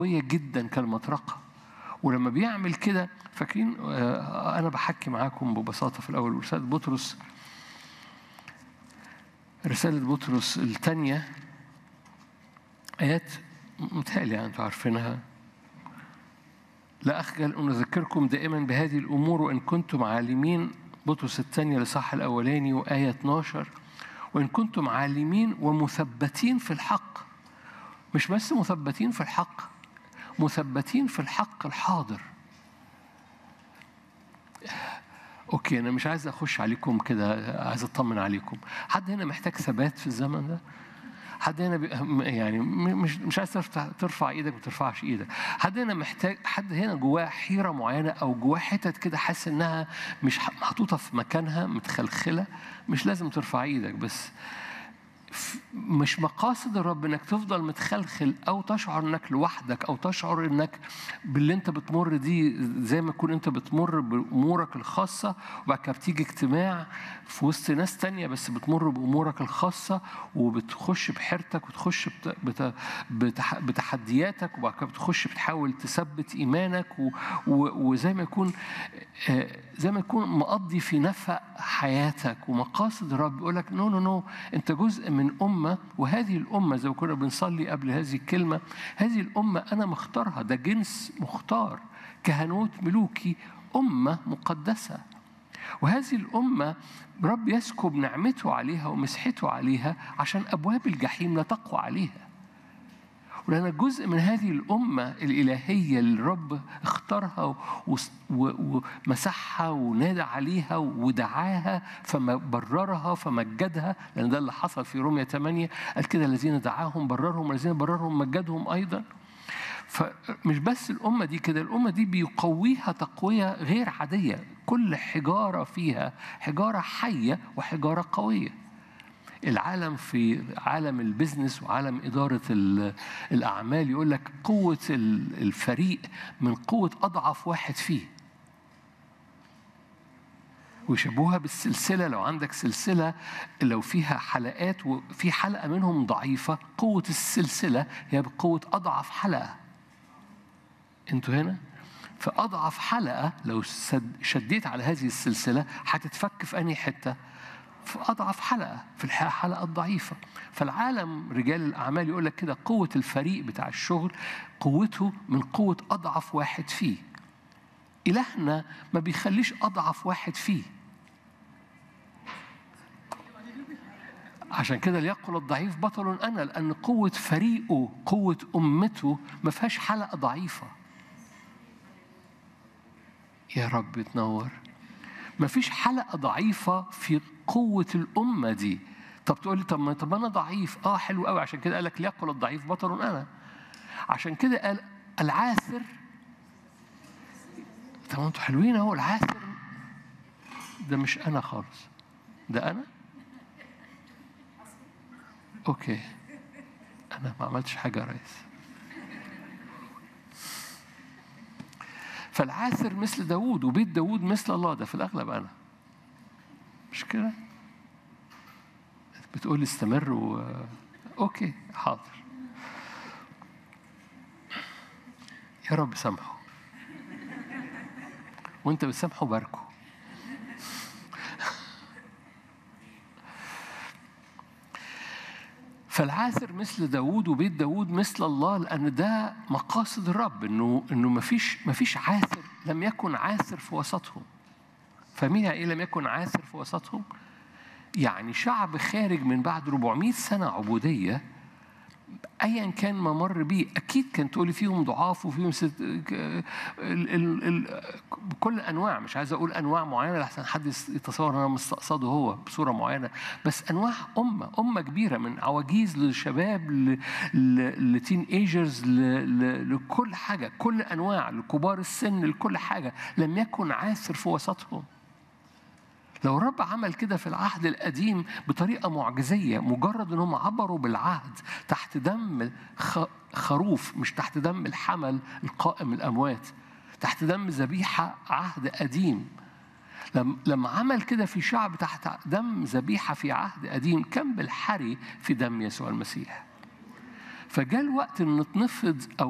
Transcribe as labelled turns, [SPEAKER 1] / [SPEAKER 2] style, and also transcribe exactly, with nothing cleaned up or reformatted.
[SPEAKER 1] قوية جدا كالمطرقة. ولما بيعمل كده فاكرين، أنا بحكي معاكم ببساطة في الأول رسالة بطرس رسالة بطرس الثانية آيات متهيألي يعني أنتوا عارفينها. لا أخجل أن أذكركم دائما بهذه الأمور وإن كنتم عالمين. بطرس الثانية لصح الأولاني وآية اثناشر، وإن كنتم عالمين ومثبتين في الحق. مش بس مثبتين في الحق، مثبتين في الحق الحاضر. أوكي، أنا مش عايز أخش عليكم كده، عايز أطمن عليكم. حد هنا محتاج ثبات في الزمن ده؟ حد هنا يعني مش مش عايز ترفع ترفع ايدك ما ترفعش ايدك. حد هنا محتاج، حد هنا جواه حيره معينه او جواه حتت كده حاسس انها مش محطوطه في مكانها، متخلخله. مش لازم ترفع ايدك، بس مش مقاصد الرب انك تفضل متخلخل او تشعر انك لوحدك او تشعر انك باللي انت بتمر دي زي ما تكون انت بتمر بامورك الخاصه وبعد كده بتيجي اجتماع في وسط ناس تانية بس بتمر بامورك الخاصه وبتخش بحيرتك وتخش بت... بت... بتحدياتك وبعد كده بتخش بتحاول تثبت ايمانك و... و... وزي ما يكون زي ما يكون مقضي في نفق حياتك. ومقاصد الرب يقول لك نو نو نو انت جزء من أمة، وهذه الأمة زي ما كنا بنصلي قبل هذه الكلمة، هذه الأمة أنا مختارها، ده جنس مختار، كهنوت ملوكي، أمة مقدسة. وهذه الأمة رب يسكب نعمته عليها ومسحته عليها عشان أبواب الجحيم لا تقوى عليها. ولأن جزء من هذه الأمة الإلهية اللي الرب اختارها ومسحها ونادى عليها ودعاها فبررها فمجدها، لأن ده اللي حصل في رومية ثمانية، قال كده الذين دعاهم بررهم والذين بررهم مجدهم أيضا. فمش بس الأمة دي كده، الأمة دي بيقويها تقوية غير عادية. كل حجارة فيها حجارة حية وحجارة قوية. العالم في عالم البزنس وعالم إدارة الأعمال يقول لك قوة الفريق من قوة أضعف واحد فيه، ويشبهوها بالسلسلة. لو عندك سلسلة لو فيها حلقات وفي حلقة منهم ضعيفة، قوة السلسلة هي بقوة أضعف حلقة. أنتوا هنا؟ فأضعف حلقة لو شديت على هذه السلسلة هتتفك في أي حتة؟ في أضعف حلقة، في الحلقة الضعيفة. فالعالم رجال الأعمال يقول لك كده قوة الفريق بتاع الشغل قوته من قوة أضعف واحد فيه. إلهنا ما بيخليش أضعف واحد فيه. عشان كده ليقل الضعيف بطل أنا، لأن قوة فريقه قوة أمته ما فيهاش حلقة ضعيفة. يا رب تنور. ما فيش حلقة ضعيفة في قوة الأمة دي. طب تقول لي طب ما طب أنا ضعيف. آه حلو قوي. عشان كده قال لك ليقل الضعيف بطل أنا. عشان كده قال العاثر. طب أنتوا حلوين أهو. العاثر ده مش أنا خالص، ده أنا. أوكي، أنا ما عملتش حاجة يا ريس. فالعاثر مثل داود وبيت داود مثل الله، ده في الأغلب أنا. مش كده؟ بتقول استمر و... أوكي حاضر. يا رب سامحه، وانت بتسامحه باركه. فالعاثر مثل داود وبيت داود مثل الله، لأن ده مقاصد الرب، إنه إنه مفيش مفيش عاثر لم يكن عاثر في وسطهم. فمين يعني إيه لم يكن عاثر في وسطهم؟ يعني شعب خارج من بعد أربعمائة سنة عبودية، أيا كان ما مر بيه أكيد كان تقولي فيهم ضعاف وفيهم ست... ال... ال... ال... بكل أنواع. مش عايز أقول أنواع معينة لحسن حد يتصور أنا مستقصده هو بصورة معينة، بس أنواع أمة أمة كبيرة من عواجيز للشباب ل... ل... لتين ايجرز ل... ل... لكل حاجة، كل أنواع، لكبار السن، لكل حاجة. لم يكن عاثر في وسطهم. لو الرب عمل كده في العهد القديم بطريقة معجزية، مجرد أنهم عبروا بالعهد تحت دم خروف، مش تحت دم الحمل القائم الأموات، تحت دم ذبيحة عهد قديم. لما عمل كده في شعب تحت دم ذبيحة في عهد قديم، كان بالحري في دم يسوع المسيح. فجاء الوقت أن نتنفض أو